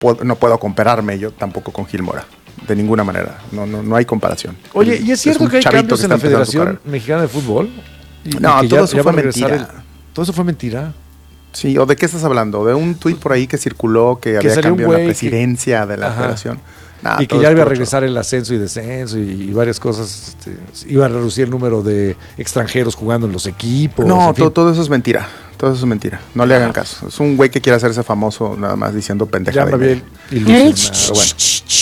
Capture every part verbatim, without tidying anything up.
puedo, no puedo compararme yo tampoco con Gil Mora. De ninguna manera. No, no, no hay comparación. Oye, ¿y es cierto es que hay cambios que en la Federación Mexicana de Fútbol? Y, no, y todo ya, eso ya fue mentira. El, todo eso fue mentira. Sí, ¿o de qué estás hablando? ¿De un tuit por ahí que circuló que, que había cambio en la presidencia que, de la ajá. Federación? Nah, y que ya iba a regresar el ascenso y descenso y, y varias cosas. Este, iba a reducir el número de extranjeros jugando en los equipos. No, en fin. todo, todo eso es mentira. Todo eso es mentira. No le hagan caso. Es un güey que quiere hacerse famoso nada más diciendo pendejada. Ya me había ilusionado. Bueno.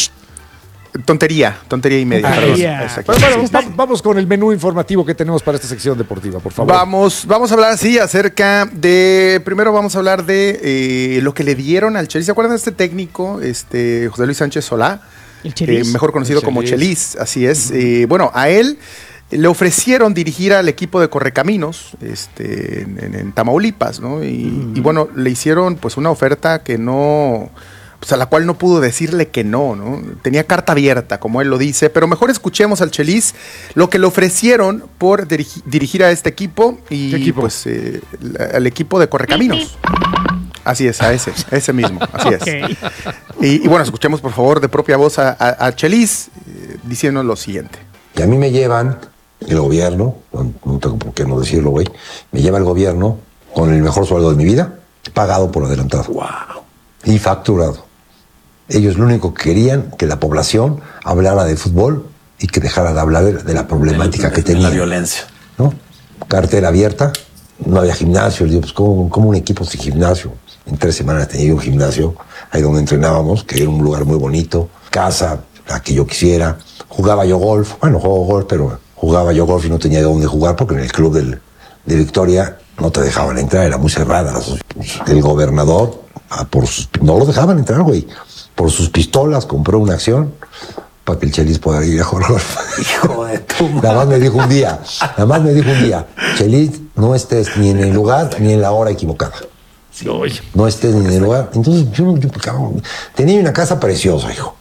Tontería, tontería y media. Ah, yeah. Bueno, bueno, va, vamos con el menú informativo que tenemos para esta sección deportiva, por favor. Vamos, vamos a hablar, sí, acerca de... Primero vamos a hablar de eh, lo que le dieron al Chelis. ¿Se acuerdan de este técnico, este José Luis Sánchez Solá? El Chelis. Eh, mejor conocido el como Chelis. Chelis, así es. Uh-huh. Eh, bueno, a él le ofrecieron dirigir al equipo de Correcaminos este, en, en, en Tamaulipas, ¿no? Y, uh-huh. y bueno, le hicieron pues una oferta que no... Pues a la cual no pudo decirle que no, ¿no? Tenía carta abierta, como él lo dice, pero mejor escuchemos al Chelis lo que le ofrecieron por dirigi- dirigir a este equipo y equipo? pues eh, al equipo de Correcaminos. Así es, a ese, a ese mismo, así okay. es. Y, y bueno, escuchemos por favor de propia voz a, a, a Chelis eh, diciendo lo siguiente. Y a mí me llevan el gobierno, no, no tengo por qué no decirlo, güey, me lleva el gobierno con el mejor sueldo de mi vida, pagado por adelantado. Wow. Y facturado. Ellos lo único que querían, que la población hablara de fútbol y que dejara de hablar de la problemática que tenía. La violencia. ¿No? Cartera abierta, no había gimnasio. Digo, pues, ¿cómo, ¿cómo un equipo sin gimnasio? En tres semanas tenía un gimnasio, ahí donde entrenábamos, que era un lugar muy bonito. Casa, la que yo quisiera. Jugaba yo golf. Bueno, juego golf, pero jugaba yo golf y no tenía dónde jugar porque en el club del, de Victoria no te dejaban entrar, era muy cerrada. El gobernador, por sus, no lo dejaban entrar, güey. Por sus pistolas compró una acción para que el Chelis pueda ir a jugar golf. Hijo de tu madre. Nada más me dijo un día, nada más me dijo un día, Chelis, no estés ni en el lugar ni en la hora equivocada. Sí. No estés ni en el lugar. Entonces yo, yo cabrón, tenía una casa preciosa, hijo.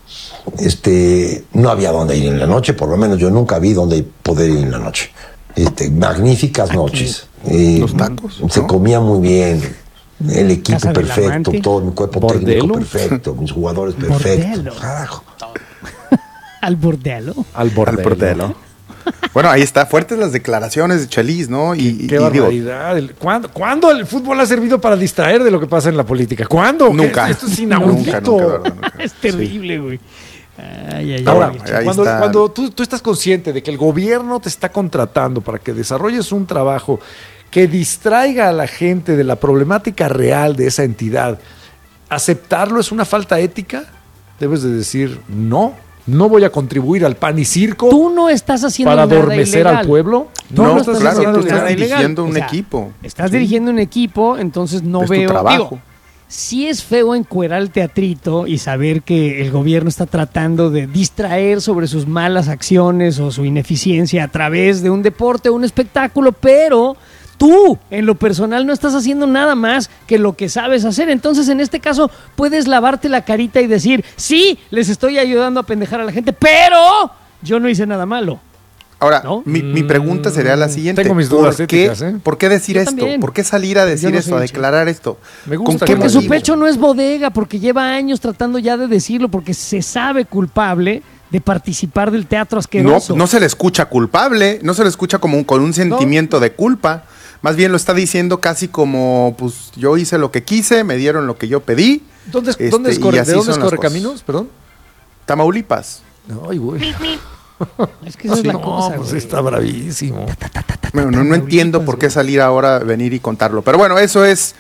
Este, no había dónde ir en la noche, por lo menos yo nunca vi dónde poder ir en la noche. Este, magníficas noches. Eh, Los tacos. Se ¿no? comía muy bien. El equipo perfecto, todo mi cuerpo ¿Bordelo? técnico perfecto, mis jugadores perfectos. Carajo. ¿Al bordelo? Al bordelo. Al bordelo. Bueno, ahí está, fuertes las declaraciones de Chelis, ¿no? Y, Qué y barbaridad. Digo, ¿Cuándo, ¿Cuándo el fútbol ha servido para distraer de lo que pasa en la política? ¿Cuándo? Nunca. Esto es inaudito. Nunca, nunca, verdad, nunca. Es terrible, güey. Sí. Ay, ay, Ahora, ay. ahí cuando, está. cuando tú, tú estás consciente de que el gobierno te está contratando para que desarrolles un trabajo que distraiga a la gente de la problemática real de esa entidad, ¿aceptarlo es una falta ética? Debes de decir, no, no voy a contribuir al pan y circo. Tú no estás haciendo para nada adormecer ilegal. al pueblo. No, No, no no estás claro, haciendo tú estás nada ilegal. dirigiendo un O sea, equipo. Estás Sí. dirigiendo un equipo, entonces no Es tu veo... trabajo. Digo, sí es feo encuerar el teatrito y saber que el gobierno está tratando de distraer sobre sus malas acciones o su ineficiencia a través de un deporte o un espectáculo, pero tú, en lo personal, no estás haciendo nada más que lo que sabes hacer. Entonces, en este caso, puedes lavarte la carita y decir, sí, les estoy ayudando a pendejar a la gente, pero yo no hice nada malo. Ahora, ¿no? mi, mi pregunta sería la siguiente. Tengo mis dudas ¿Por qué, éticas, ¿eh? ¿Por qué decir Yo esto? también. ¿Por qué salir a decir Yo no esto, sé, a declarar esto? Me gusta ¿Con que qué Porque su motivo? pecho no es bodega, porque lleva años tratando ya de decirlo, porque se sabe culpable de participar del teatro No, asqueroso. no se le escucha culpable, no se le escucha como un, con un sentimiento de culpa. Más bien lo está diciendo casi como, pues yo hice lo que quise, me dieron lo que yo pedí. ¿Dónde es, Este, ¿dónde es y corre, así ¿De dónde es son las Correcaminos? cosas. Perdón. Tamaulipas. Ay, güey. Es que esa es la No, cosa, pues güey. está bravísimo. Bueno, no, no entiendo por qué salir ahora, venir y contarlo. Pero bueno, eso es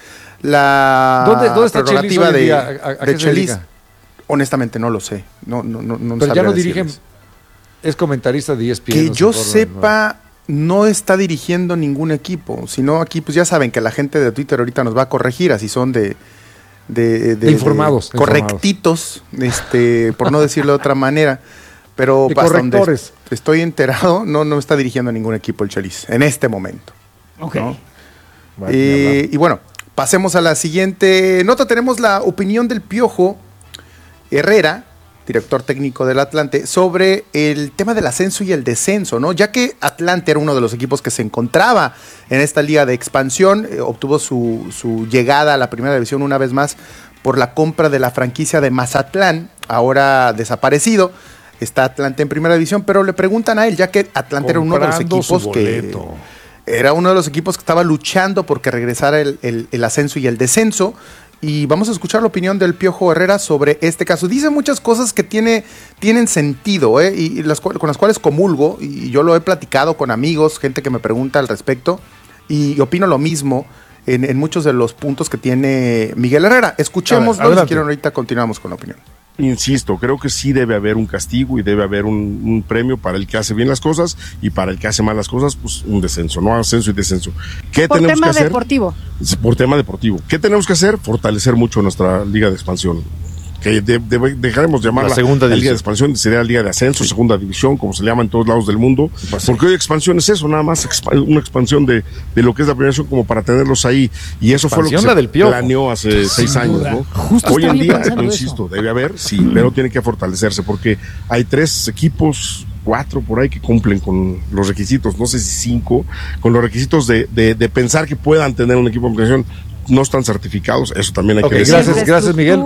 la ¿Dónde, dónde está Chelis prerrogativa hoy en de, día? ¿A, a- a de qué se Chelis. dedica? Honestamente no lo sé. No, no, no, no Pero ya sabría no dirige, decirles. es comentarista de E S P N. Que no sé yo por dónde, sepa, no está dirigiendo ningún equipo. Sino aquí, pues ya saben que la gente de Twitter ahorita nos va a corregir, así son de... De, de- De informados, de correctitos, este, por no decirlo de otra manera. Pero De hasta donde correctores. estoy enterado, no, no está dirigiendo a ningún equipo el Chelis en este momento. Ok. ¿no? Vaya, Eh, y bueno, pasemos a la siguiente nota. Tenemos la opinión del Piojo Herrera, director técnico del Atlante, sobre el tema del ascenso y el descenso, ¿no? Ya que Atlante era uno de los equipos que se encontraba en esta liga de expansión, eh, obtuvo su, su llegada a la primera división una vez más, por la compra de la franquicia de Mazatlán, ahora desaparecido. Está Atlante en primera división, pero le preguntan a él, ya que Atlante era uno de los equipos que era uno de los equipos que estaba luchando porque regresara el, el, el ascenso y el descenso. Y vamos a escuchar la opinión del Piojo Herrera sobre este caso. Dice muchas cosas que tiene, tienen sentido, ¿eh? y, y las, con las cuales comulgo, y yo lo he platicado con amigos, gente que me pregunta al respecto, y, y opino lo mismo en, en muchos de los puntos que tiene Miguel Herrera. Escuchémoslo, si quieren ahorita continuamos con la opinión. Insisto, creo que sí debe haber un castigo y debe haber un, un premio para el que hace bien las cosas y para el que hace mal las cosas, pues un descenso, no ascenso y descenso. ¿Qué por tenemos tema que hacer? deportivo. Por tema deportivo. ¿Qué tenemos que hacer? Fortalecer mucho nuestra liga de expansión. Que de, de, dejaremos llamarla la segunda la liga división. de expansión, sería la liga de ascenso, sí. segunda división, como se llama en todos lados del mundo, pues porque hoy expansión es eso, nada más exp- una expansión de, de lo que es la primera división como para tenerlos ahí, y eso fue lo que se del Piojo. planeó hace Sin seis años, duda. ¿no? Justo Hoy en estaba día, pensando yo eso. insisto, debe haber, sí, pero tiene que fortalecerse, porque hay tres equipos, cuatro por ahí que cumplen con los requisitos, no sé si cinco, con los requisitos de, de, de pensar que puedan tener un equipo de expansión. No están certificados, eso también hay Ok, que decir. gracias, gracias Miguel.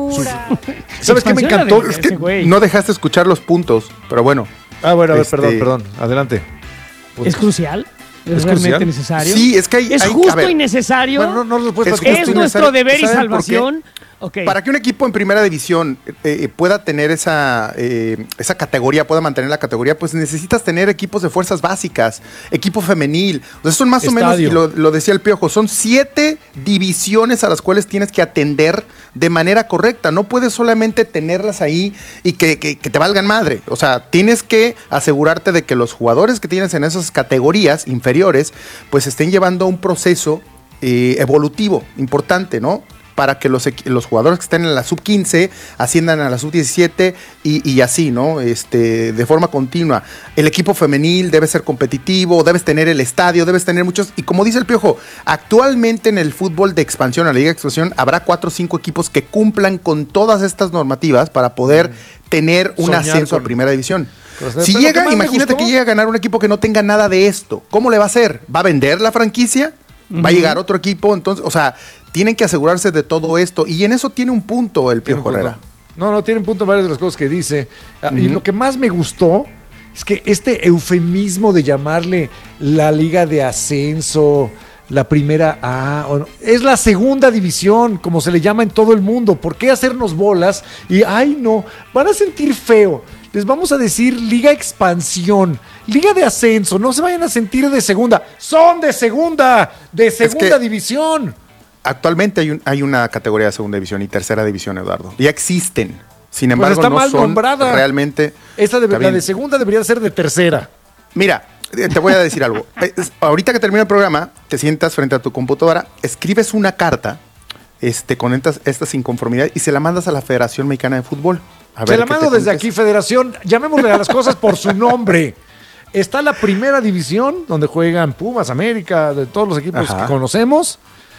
¿Sabes qué me encantó? De- Es que ese güey. no dejaste escuchar los puntos, pero bueno. Ah, bueno, a ver, Este- perdón, perdón. Adelante. ¿Es crucial? ¿Es, ¿Es realmente crucial? necesario? Sí, es que hay... ¿Es hay- a justo ver, y necesario? Bueno, no, no lo puedes Es platicar. ¿Es justo y nuestro necesario. deber y ¿Saben por qué? salvación? Ok. Para que un equipo en primera división eh, pueda tener esa, eh, esa categoría, pueda mantener la categoría, pues necesitas tener equipos de fuerzas básicas, equipo femenil. Entonces son más o menos, Estadio. y lo, lo decía el Piojo, son siete divisiones a las cuales tienes que atender de manera correcta. No puedes solamente tenerlas ahí y que, que, que te valgan madre. O sea, tienes que asegurarte de que los jugadores que tienes en esas categorías inferiores, pues estén llevando un proceso eh, evolutivo importante, ¿no? Para que los, equ- los jugadores que estén en la sub quince asciendan a la sub diecisiete y, y así, ¿no? Este, de forma continua. El equipo femenil debe ser competitivo, debes tener el estadio, debes tener muchos. Y como dice el Piojo, actualmente en el fútbol de expansión, en la Liga de Expansión, habrá cuatro o cinco equipos que cumplan con todas estas normativas para poder mm. tener un Soñar ascenso con- a primera división. Pero, Si pero lo que llega, más me imagínate gustó- que llega a ganar un equipo que no tenga nada de esto. ¿Cómo le va a hacer? ¿Va a vender la franquicia? ¿Va a llegar otro equipo? Entonces, o sea, tienen que asegurarse de todo esto. Y en eso tiene un punto el Piojo Tiene un Herrera. punto. No, no, tiene un punto en varias de las cosas que dice. Uh-huh. Y lo que más me gustó es que este eufemismo de llamarle la liga de ascenso, la primera A, o no, es la segunda división, como se le llama en todo el mundo. ¿Por qué hacernos bolas? Y, ay, no, van a sentir feo. Les vamos a decir Liga Expansión, Liga de Ascenso, no se vayan a sentir de segunda. ¡Son de segunda! ¡De segunda que división! Actualmente hay, un, hay una categoría de segunda división y tercera división, Eduardo. Ya existen. Sin Pues embargo, está no mal son nombrada. realmente... Esta de, Está la bien. de segunda debería ser de tercera. Mira, eh, te voy a decir algo. Es- ahorita que termine el programa, te sientas frente a tu computadora, escribes una carta este, con estas, estas inconformidades y se la mandas a la Federación Mexicana de Fútbol. A Se ver la qué mando te desde contesta. aquí, Federación. Llamémosle a las cosas por su nombre. Está la primera división, donde juegan Pumas, América, de todos los equipos Ajá. que conocemos.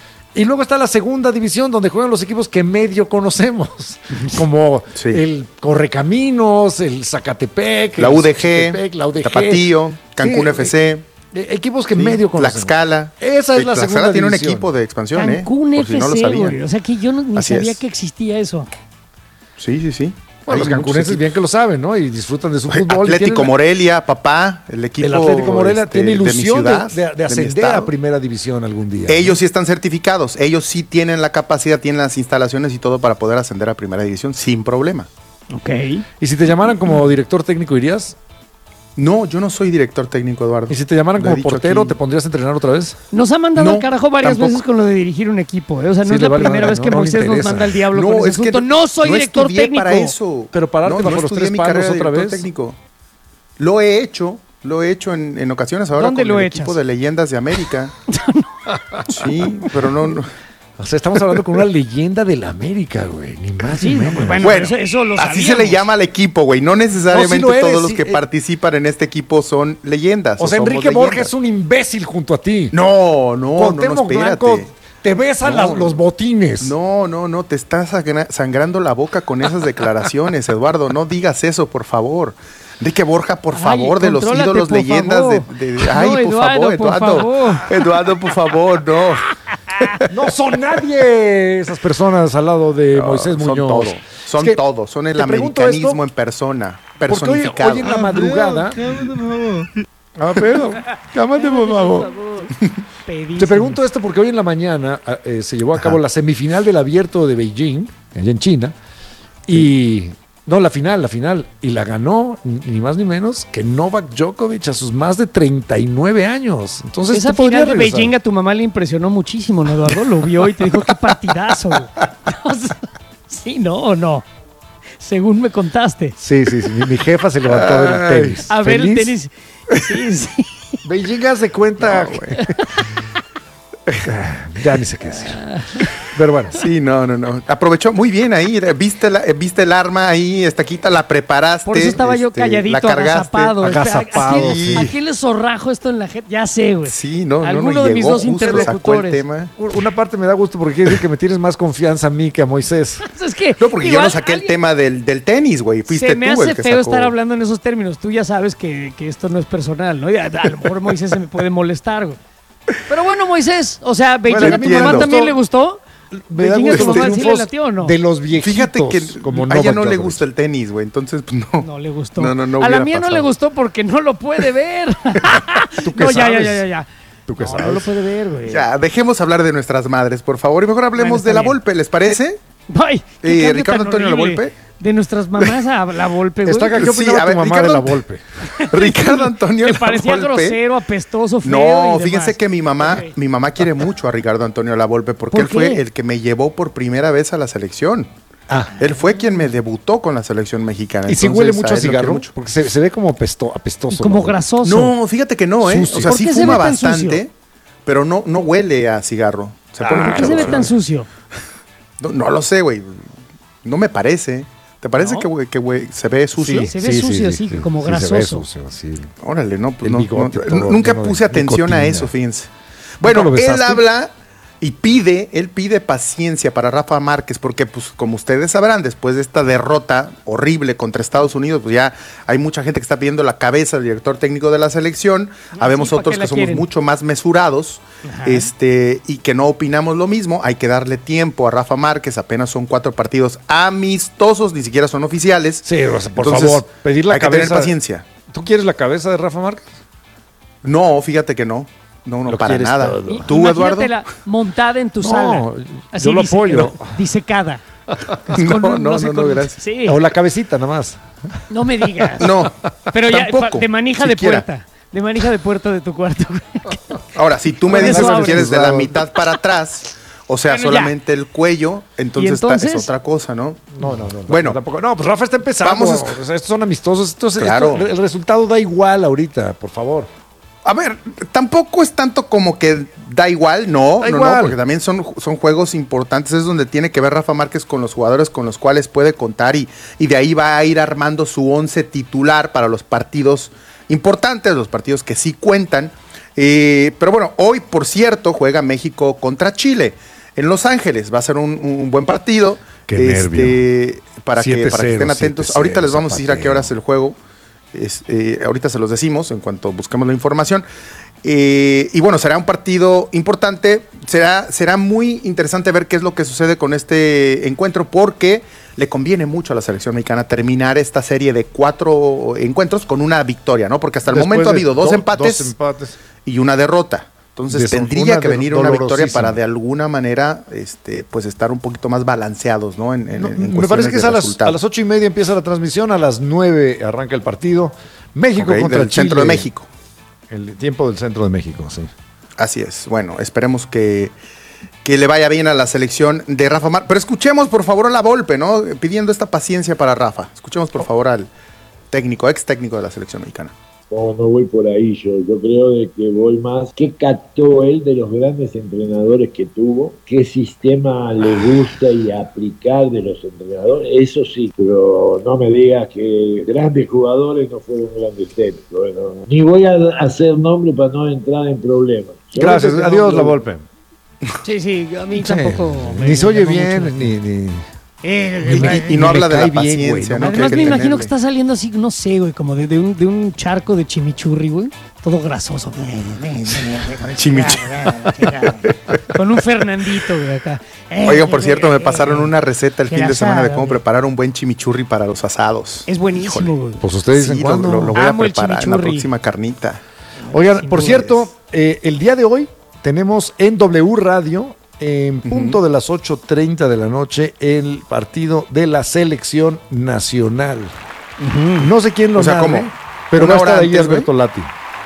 Y luego está la segunda división, donde juegan los equipos que medio conocemos. Como Sí. el Correcaminos, el Zacatepec, La el U D G, Zacatepec, la U D G. Tapatío, Cancún Sí, F C. eh, equipos que sí, medio conocemos. Tlaxcala. Esa es Eh, la Tlaxcala segunda tiene un división. equipo de expansión, ¿eh? Cancún Por si no lo F C, sabían. güey. O sea que yo no, ni Así sabía es. que existía eso. Sí, sí, sí. Bueno, los Hay muchos cancuneses equipos. bien que lo saben, ¿no? Y disfrutan de su Oye, fútbol. y Atlético tienen- Morelia, papá, el equipo El Atlético Morelia este, tiene de mi ilusión de, ciudad, de- de mi ascender estado. a primera división algún día. Ellos sí están certificados, ellos sí tienen la capacidad, tienen las instalaciones y todo para poder ascender a primera división sin problema. Ok. ¿Y si te llamaran como director técnico irías? No, yo no soy director técnico, Eduardo. ¿Y si te llamaran Lo he como dicho portero, aquí. te pondrías a entrenar otra vez? Nos ha mandado No, al carajo varias tampoco. veces con lo de dirigir un equipo. ¿eh? O sea, no Sí, es le la vale primera madre, vez que no, no le Moisés nos interesa. manda al diablo No, con ese es que asunto. No soy no director estudié técnico. para eso. Pero pararte no, bajo no los estudié tres mi palos carrera de otra director vez. técnico. Lo he hecho, lo he hecho en, en ocasiones ahora ¿Dónde con lo el echas? equipo de Leyendas de América. Sí, pero no, no. O sea, estamos hablando con una leyenda de la América, güey. Ni más Sí, ni no, menos. pues, bueno, Bueno, eso, eso lo así se sabíamos. le llama al equipo, güey. No necesariamente No, sí lo eres, todos los sí, que eh. participan en este equipo son leyendas. O sea, somos Enrique Borja leyendas. es un imbécil junto a ti. No, no, no, no, Cuauhtémoc espérate. Blanco te besan No. las- los botines. No, no, no, te estás sangra- sangrando la boca con esas declaraciones, Eduardo. No digas eso, por favor. Enrique Borja, por Ay, favor, de los contrólate, ídolos, por leyendas favor. de, de- Ay, No, por Eduardo, favor, por Eduardo. favor. Eduardo, por favor, no. No son nadie esas personas al lado de No, Moisés son Muñoz. todo, son Es que todo, son el te pregunto americanismo esto en persona, porque hoy, personificado. hoy en la madrugada... Ah, pero, cámate, por favor. Pedísimo. Te pregunto esto porque hoy en la mañana eh, se llevó a cabo Ajá. la semifinal del Abierto de Beijing, allá en China, y... No, la final, la final. Y la ganó ni más ni menos que Novak Djokovic a sus más de treinta y nueve años. Entonces, Esa ¿tú podrías final de regresar? Beijing a tu mamá le impresionó muchísimo, ¿no, Eduardo? Lo vio y te dijo, qué partidazo. O sea, sí, ¿no? ¿O no? Según me contaste. Sí, sí, sí. Mi, mi jefa se levantó a ver el tenis. A ver el ¿Feliz? tenis. Sí, sí. Beijing hace cuenta. No, güey. Ya ni sé qué decir. Pero bueno. Sí, no, no, no. Aprovechó muy bien ahí. Viste, la, viste el arma ahí, Estaquita, la preparaste. Por eso estaba yo este, calladito, la cargaste. agazapado. Agazapado, ¿A quién, sí. ¿A quién le zorrajo esto en la gente? Ya sé, güey. Sí, no, no, Alguno no, de mis llegó, dos justo sacó el interlocutores. tema. Una parte me da gusto porque quiere decir que me tienes más confianza a mí que a Moisés. Es que, No, porque yo igual no saqué el alguien- tema del, del tenis, güey. Fuiste Se me tú hace el que feo sacó. estar hablando en esos términos. Tú ya sabes que, que esto no es personal, ¿no? Y a, a lo mejor Moisés se me puede molestar, güey. Pero bueno, Moisés, o sea, Beijing Bueno, a tu entiendo. mamá también le gustó. Me da Beijing a tu gusto mamá sí le triunfos latió o no. de los viejitos. Fíjate que como a ella Novak no le Djokovic. gusta el tenis, güey. Entonces, pues no. No le gustó. No, no, no a la hubiera mía no pasado. le gustó porque no lo puede ver. ¿Tú qué no, ya, ya, sabes? ya, ya, ya. ¿Tú qué No, sabes? no lo puede ver, güey. Ya, dejemos hablar de nuestras madres, por favor. Y mejor hablemos Bueno, está de la bien. Volpe, ¿les parece? Ay, qué Eh, cambio Ricardo tan Antonio horrible. Lavolpe. De nuestras mamás a la Volpe, güey. Está acá, ¿qué Sí, opinaba a tu ver, mamá Ricardo- de la Volpe? Ricardo Antonio Me parecía Lavolpe. grosero, apestoso, feo. No, y fíjense demás. que mi mamá, Ok. mi mamá quiere mucho a Ricardo Antonio Lavolpe porque ¿Por él fue qué? el que me llevó por primera vez a la selección. Ah. Él fue quien me debutó con la selección mexicana. ¿Y si Entonces, huele mucho a él lo quiero cigarro? mucho. Porque se, se ve como apesto, apestoso. Y como ¿no? grasoso. No, fíjate que no, ¿eh? Sucio. O sea, ¿Por sí qué se fuma ve tan bastante, sucio? pero no, no huele a cigarro. Se pone Ah, mucho ¿Por qué se ve grosero. tan sucio? No, no lo sé, güey. No me parece. ¿Te parece ¿No? que, güey, que güey, se ve sucio? Se ve sucio así, como Se ve grasoso. sucio, sí. Órale, no, pues El no, bigote no, todo nunca lleno de puse atención a nicotina. eso, fíjense. Bueno, lo él besaste? habla y pide, él pide paciencia para Rafa Márquez, porque pues como ustedes sabrán, después de esta derrota horrible contra Estados Unidos, pues ya hay mucha gente que está pidiendo la cabeza del director técnico de la selección, Ah, habemos sí, ¿pa' otros qué la que somos quieren? mucho más mesurados, Ajá. este, y que no opinamos lo mismo, hay que darle tiempo a Rafa Márquez, apenas son cuatro partidos amistosos, ni siquiera son oficiales. Sí, o sea, por Entonces, favor, pedir la hay que cabeza. tener paciencia. ¿Tú quieres la cabeza de Rafa Márquez? No, fíjate que no. No, no, Lo para quieres nada. todo. I- ¿Tú, Eduardo? Imagínatela montada en tu No, sala. yo lo dise- apoyo. Disecada. No, Con- no, sé, no, no, con- gracias. Sí, O la cabecita nada más. no me digas. No, Pero ya, tampoco, fa- de manija siquiera. de puerta. De manija de puerta de tu cuarto. Ahora, si tú me Con dices eso que abres. quieres de la mitad para atrás, o sea, Bueno, ya. solamente el cuello, entonces, está- entonces? es otra cosa, ¿no? No, no, no. Bueno. no, tampoco. No, pues Rafa está empezando. Vamos a- O sea, estos son amistosos. Estos, Claro. esto- el resultado da igual ahorita, por favor. A ver, tampoco es tanto como que da igual, no, Da no, igual. no, porque también son, son juegos importantes, es donde tiene que ver Rafa Márquez con los jugadores con los cuales puede contar y, y de ahí va a ir armando su once titular para los partidos importantes, los partidos que sí cuentan. Eh, pero bueno, hoy, por cierto, juega México contra Chile en Los Ángeles, va a ser un, un buen partido. Qué este, nervio. para, que, siete para que cero, estén atentos. siete Ahorita cero, les vamos a decir a qué hora es el juego. Es, eh, ahorita se los decimos en cuanto busquemos la información. Eh, y bueno, será un partido importante. Será, será muy interesante ver qué es lo que sucede con este encuentro, porque le conviene mucho a la selección mexicana terminar esta serie de cuatro encuentros con una victoria, ¿no? Porque hasta el Después momento ha de habido dos do- empates dos empates. y una derrota. Entonces Deso- tendría una que de- venir una victoria para dolorosísima. de alguna manera este, pues estar un poquito más balanceados, ¿no? En, en- No, en me cuestiones parece que es de a las, resultado. a las ocho y media empieza la transmisión, a las nueve arranca el partido. México Ok, contra del Chile. centro de México. El tiempo del centro de México, sí. Así es. Bueno, esperemos que, que le vaya bien a la selección de Rafa Márquez. Pero escuchemos, por favor, a la Volpe, ¿no? Pidiendo esta paciencia para Rafa. Escuchemos, por favor, al técnico, ex técnico de la selección mexicana. No, no voy por ahí yo. Yo creo de que voy más. ¿Qué captó él de los grandes entrenadores que tuvo? ¿Qué sistema le gusta y aplicar de los entrenadores? Eso sí, pero no me digas que grandes jugadores no fueron grandes técnicos. Bueno, ni voy a hacer nombre para no entrar en problemas. Yo Gracias, creo que adiós no- la Volpe. Sí, sí, a mí tampoco. Sí, me Ni se oye llamó mucho la bien, ni, ni, Eh, Y, y- y no Me habla de cae la bien, güey, paciencia, no ¿no? me Que hay Además que me imagino tenerle. que está saliendo así, no sé, güey, como de, de un, de un charco de chimichurri, güey. Todo grasoso. Con un Fernandito, güey, acá. Eh, Oigan, por eh, cierto, eh, me pasaron eh, una receta el que fin la de semana de asada, cómo güey. preparar un buen chimichurri para los asados. Es buenísimo, güey. Pues ustedes dicen Sí, lo, cuándo. lo- lo voy a Amo el preparar en la chimichurri. próxima carnita. Oigan, Sin por duda. cierto, eh, el día de hoy tenemos en W Radio, en punto de las ocho treinta de la noche, el partido de la selección nacional. No sé quién lo O sea, narre, ¿cómo? pero va ¿Una a estar hora ahí antes, Alberto Lati.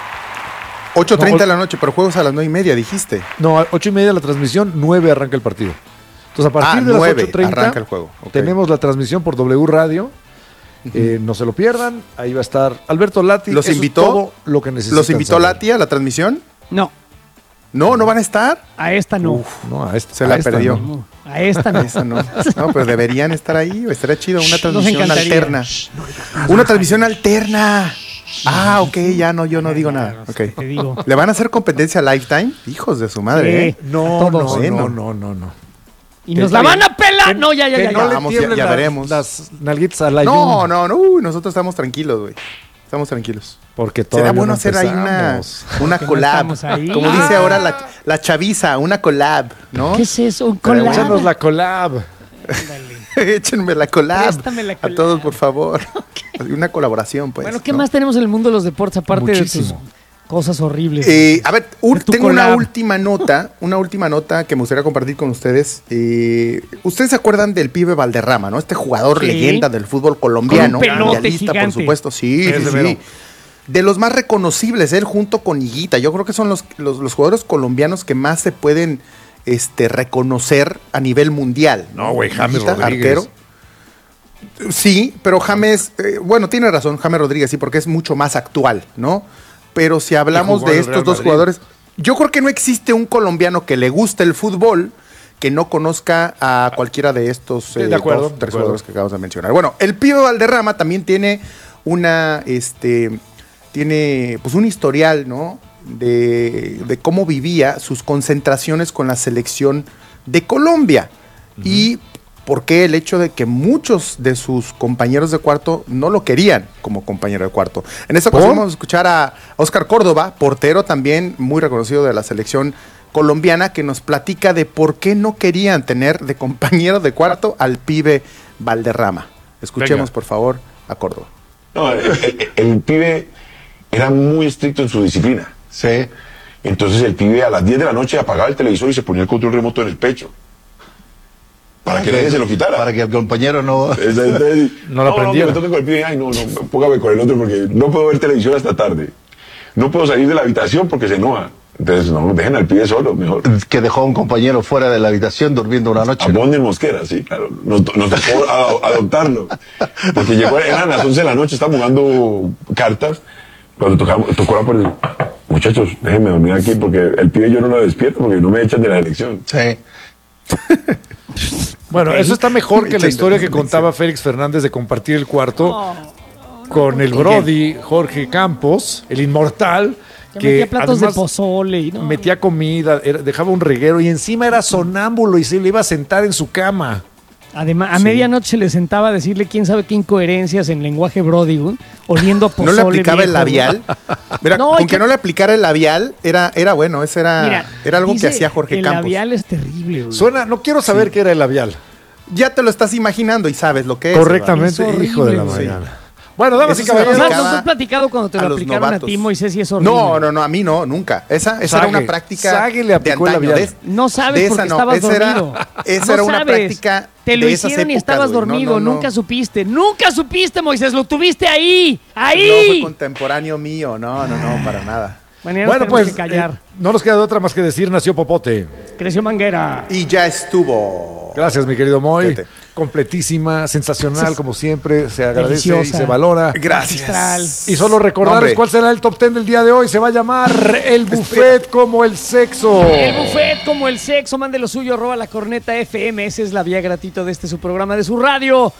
ocho treinta No, de la noche, pero juegos a las nueve y media, dijiste. No, a ocho y media la transmisión, nueve arranca el partido. Entonces, a partir Ah, de las nueve ocho treinta arranca el juego, ok. tenemos la transmisión por W Radio. Eh, no se lo pierdan, ahí va a estar Alberto Lati. ¿Los Eso es invitó? todo lo que necesitan ¿Los invitó saber. Lati a la transmisión? No, No, ¿no van a estar? a esta no. No, a esta, Se a la esta perdió. no. No, a esta no. Esa no. No, pero deberían estar ahí. Estaría chido. Una Nos transmisión encantaría. alterna. Una transmisión alterna. Ah, ok, ya no, yo no digo nada. Ok. Te digo. ¿Le van a hacer competencia a Lifetime? Hijos de su madre, Sí. ¿eh? No, A no, todos. no, no, no, no. Y nos la van a pelar. No, ya, ya, Que ya. no ya. le Vamos, ya- tiemblen ya las- veremos. Las nalguitas a la No, Jun, no, no. Uy, nosotros estamos tranquilos, güey. Estamos tranquilos. porque todavía Será bueno no hacer ahí una, empezamos. una Que no collab. estamos ahí. Como dice ahora la, la chaviza, una collab, ¿no? ¿Qué es eso? Un Pero collab. Échanos la collab. Échenme la collab. Préstame la A collab. todos, por favor. Una colaboración, pues. Bueno, ¿qué ¿no? más tenemos en el mundo de los deportes aparte Muchísimo. de tus cosas horribles? Eh, a ver, un- De tu tengo una collab. última nota, una última nota que me gustaría compartir con ustedes. Eh, ustedes se acuerdan del pibe Valderrama, ¿no? Este jugador Sí. leyenda del fútbol colombiano, Con un pelote mundialista, por gigante. supuesto. Sí, Ese sí, mero. sí. De los más reconocibles, él junto con Higuita. Yo creo que son los, los, los jugadores colombianos que más se pueden este, reconocer a nivel mundial. No, güey, James Higuita, Rodríguez. arquero. Sí, pero James, eh, bueno, tiene razón, James Rodríguez, sí, porque es mucho más actual, ¿no? Pero si hablamos jugó en de el estos Real dos Madrid. jugadores, yo creo que no existe un colombiano que le guste el fútbol que no conozca a cualquiera de estos Sí, de acuerdo, dos, de tres acuerdo. jugadores que acabamos de mencionar. Bueno, el pibe Valderrama también tiene una, este, tiene pues un historial, ¿no? De, de cómo vivía sus concentraciones con la selección de Colombia. Y por qué el hecho de que muchos de sus compañeros de cuarto no lo querían como compañero de cuarto. En esta ocasión ¿Por? vamos a escuchar a Oscar Córdoba, portero también muy reconocido de la selección colombiana, que nos platica de por qué no querían tener de compañero de cuarto al pibe Valderrama. Escuchemos, Venga. por favor, a Córdoba. No, el, el- el pibe era muy estricto en su disciplina. Sí. Entonces el pibe a las diez de la noche apagaba el televisor y se ponía el control remoto en el pecho. Para que nadie se lo quitara. Para que el compañero no. Es- es- es- No lo aprendiera. No, me toque con el pibe. Ay, no, no, póngame con el otro porque no puedo ver televisión hasta tarde. No puedo salir de la habitación porque se enoja. Entonces, no, dejen al pibe solo, mejor. Que dejó a un compañero fuera de la habitación durmiendo una noche. A Bonner Mosquera, sí, claro. Nos, nos tocó a- adoptarlo. Porque llegó, eran las once de la noche, estábamos jugando cartas. Cuando tocamos, tocó la puerta, muchachos, déjenme dormir aquí porque el pibe yo no lo despierto porque no me echan de la elección. Sí. Bueno, eso está mejor que la Chinga, historia que chinga. contaba Félix Fernández de compartir el cuarto Oh, con el Brody, Jorge Campos, el inmortal, que que metía platos de además pozole y no. metía comida, era- dejaba un reguero y encima era sonámbulo y se le iba a sentar en su cama. Además, a medianoche se le sentaba a decirle quién sabe qué incoherencias en lenguaje Brody, güey, oliendo a pozole. ¿No le aplicaba el viejo, labial? güey. Mira, No, con y que que- no le aplicara el labial, era, era bueno, ese era, Mira, era algo dice, que hacía Jorge el Campos. labial es terrible, güey. Suena, no quiero saber qué era el labial. Ya te lo estás imaginando y sabes lo que es. Correctamente, Es horrible, hijo de la güey. mañana. Bueno, damas y Eso se O sea, caballeros. aplicaba ¿no te has platicado cuando te a lo los aplicaron a novatos. ti, Moisés, y es horrible? No, no, no, a mí no, nunca. Esa, esa era Sague, una práctica Sague le de aplicó el antaño. labial. De- No sabes de porque esa no, estabas esa era- dormido. esa No era una sabes. práctica Te lo de esas hicieron y épocas, estabas güey. No, dormido, no, no. nunca supiste. Nunca supiste, Moisés, lo tuviste ahí. No fue Ahí. contemporáneo mío, no, no, no, para nada. Bueno, ya nos Bueno, tenemos pues que callar. eh, no nos queda de otra más que decir nació Popote. Creció Manguera. Y ya estuvo. Gracias, mi querido Moy. Fíjate. Completísima, sensacional, como siempre. Se agradece y Deliciosa. se valora. Gracias. Y solo recordarles Hombre. cuál será el top ten del día de hoy. Se va a llamar El Buffet como el sexo. El buffet como el sexo, mande lo suyo, arroba la corneta F M. Esa es la vía gratuita de este su programa, de su radio.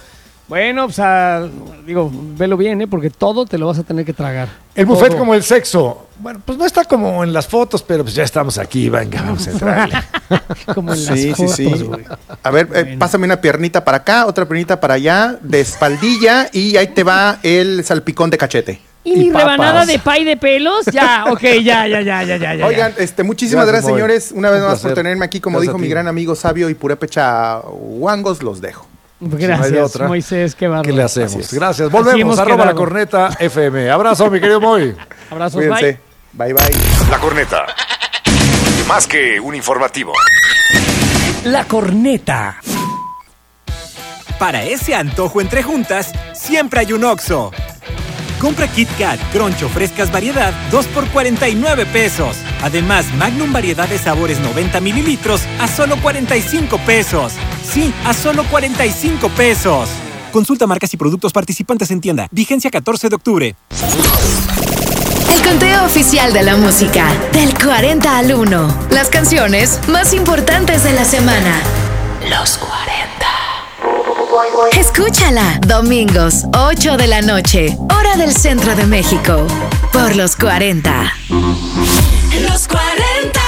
Bueno, pues ah, digo, velo bien, ¿eh? Porque todo te lo vas a tener que tragar. El buffet Todo. como el sexo. Bueno, pues no está como en las fotos, pero pues ya estamos aquí, venga, vamos a entrarle. Como en Sí, las sí, fotos, sí. güey. A ver, eh, Bueno. pásame una piernita para acá, otra piernita para allá, de espaldilla, y ahí te va el salpicón de cachete. ¿Y, Y mi papas. rebanada de pay de pelos? Ya, ok, ya, ya, ya, ya, ya. ya. Oigan, este, muchísimas Gracias, gracias, Moy. señores, una vez Un más por placer. tenerme aquí, como Gracias dijo a mi ti. gran amigo Sabio y Purépecha Huangos, los dejo. Gracias, Si no hay de otra, Moisés, qué bárbaro. ¿Qué le Así hacemos? es. Gracias. Así Volvemos. hemos Arroba la quedado. corneta F M. Abrazo, mi querido Moy. Abrazos, Cuídense. bye. Bye, bye. La corneta. Más que un informativo. La corneta. Para ese antojo entre juntas, siempre hay un Oxxo. Compra Kit Kat, Crunch o frescas variedad, dos por cuarenta y nueve pesos. Además, Magnum variedad de sabores noventa mililitros a solo cuarenta y cinco pesos. Sí, a solo cuarenta y cinco pesos. Consulta marcas y productos participantes en tienda. Vigencia catorce de octubre. El conteo oficial de la música, del cuarenta al uno. Las canciones más importantes de la semana. Los cuarenta. Escúchala, domingos, ocho de la noche, hora del centro de México, por los cuarenta. Los cuarenta.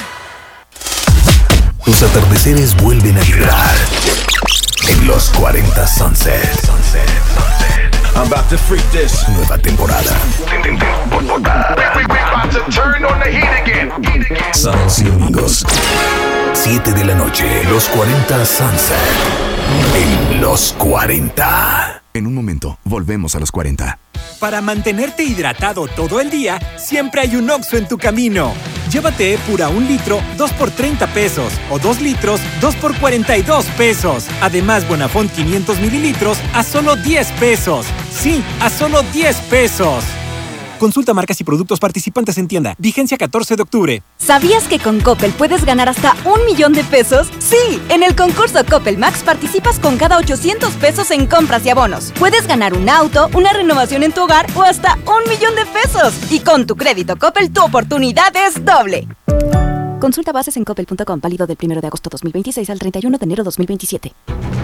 Los atardeceres vuelven a vibrar en los cuarenta Sunset. Sunset, Sunset. I'm about to freak this. Nueva temporada. Sábados y domingos, siete de la noche, los cuarenta Sunset. En los cuarenta. En un momento, volvemos a los cuarenta. Para mantenerte hidratado todo el día, siempre hay un Oxxo en tu camino. Llévate Epura un litro, dos por treinta pesos. O dos litros, dos por cuarenta y dos pesos. Además, Bonafont quinientos mililitros a solo diez pesos. Sí, a solo diez pesos. Consulta marcas y productos participantes en tienda. Vigencia catorce de octubre. ¿Sabías que con Coppel puedes ganar hasta un millón de pesos? Sí, en el concurso Coppel Max participas con cada ochocientos pesos en compras y abonos. Puedes ganar un auto, una renovación en tu hogar o hasta un millón de pesos. Y con tu crédito Coppel, tu oportunidad es doble. Consulta bases en coppel punto com, válido del primero de agosto dos mil veintiséis al treinta y uno de enero dos mil veintisiete.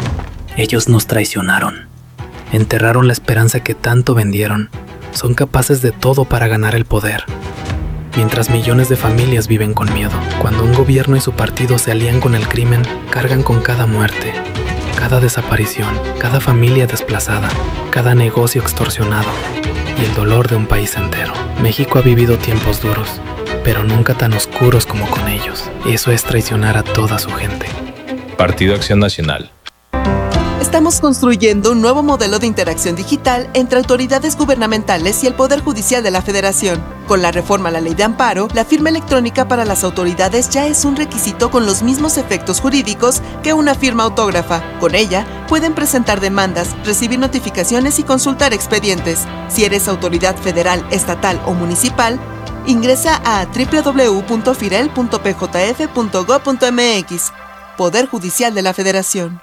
Ellos nos traicionaron. Enterraron la esperanza que tanto vendieron. Son capaces de todo para ganar el poder. Mientras millones de familias viven con miedo, cuando un gobierno y su partido se alían con el crimen, cargan con cada muerte, cada desaparición, cada familia desplazada, cada negocio extorsionado y el dolor de un país entero. México ha vivido tiempos duros, pero nunca tan oscuros como con ellos. Eso es traicionar a toda su gente. Partido Acción Nacional. Estamos construyendo un nuevo modelo de interacción digital entre autoridades gubernamentales y el Poder Judicial de la Federación. Con la reforma a la Ley de Amparo, la firma electrónica para las autoridades ya es un requisito con los mismos efectos jurídicos que una firma autógrafa. Con ella, pueden presentar demandas, recibir notificaciones y consultar expedientes. Si eres autoridad federal, estatal o municipal, ingresa a doble u doble u doble u punto firel punto p j f punto gob punto m x. Poder Judicial de la Federación.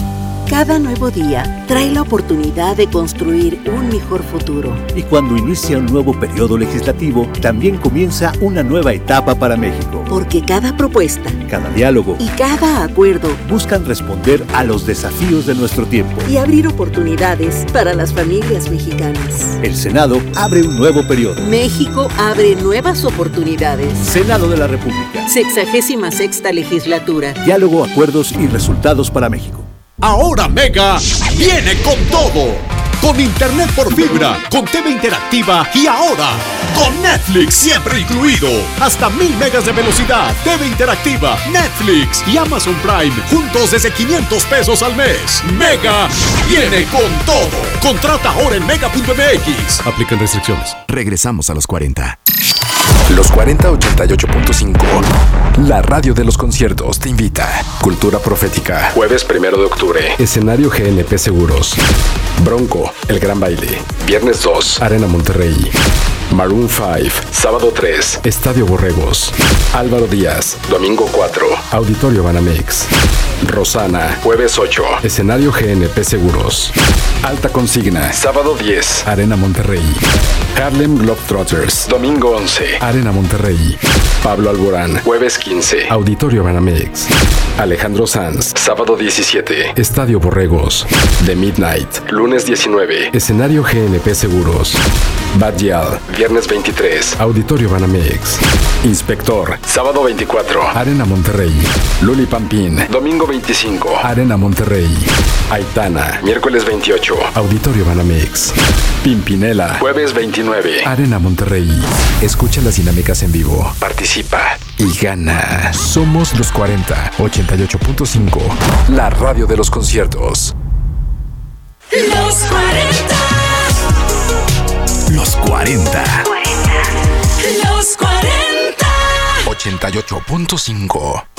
Cada nuevo día trae la oportunidad de construir un mejor futuro. Y cuando inicia un nuevo periodo legislativo, también comienza una nueva etapa para México. Porque cada propuesta, cada diálogo y cada acuerdo buscan responder a los desafíos de nuestro tiempo y abrir oportunidades para las familias mexicanas. El Senado abre un nuevo periodo. México abre nuevas oportunidades. Senado de la República. Sexagésima sexta legislatura. Diálogo, acuerdos y resultados para México. Ahora Mega viene con todo. Con internet por fibra, con T V interactiva y ahora con Netflix siempre incluido. Hasta mil megas de velocidad, T V interactiva, Netflix y Amazon Prime juntos desde quinientos pesos al mes. Mega viene con todo. Contrata ahora en mega punto m x. Aplican restricciones. Regresamos a los cuarenta. Los cuarenta ochenta y ocho punto cinco. La radio de los conciertos te invita. Cultura Profética. Jueves primero de octubre. Escenario G N P Seguros. Bronco, El Gran Baile. Viernes dos, Arena Monterrey. Maroon cinco, sábado tres, Estadio Borregos. Álvaro Díaz, domingo cuatro, Auditorio Banamex. Rosana, jueves ocho, escenario G N P Seguros. Alta Consigna, sábado diez, Arena Monterrey. Harlem Globetrotters, domingo once, Arena Monterrey. Pablo Alborán, jueves quince, Auditorio Banamex. Alejandro Sanz, sábado diecisiete, Estadio Borregos. The Midnight, lunes diecinueve, escenario G N P Seguros. Bad Gyal, viernes veintitrés, Auditorio Banamex. Inspector, sábado veinticuatro, Arena Monterrey. Luli Pampín, domingo veinticinco, Arena Monterrey. Aitana, miércoles veintiocho, Auditorio Banamex. Pimpinela, jueves veintinueve, Arena Monterrey. Escucha las dinámicas en vivo, participa y gana. Somos los cuarenta, ochenta y ocho punto cinco, la radio de los conciertos. Los cuarenta. Los cuarenta. Los cuarenta. ochenta y ocho punto cinco.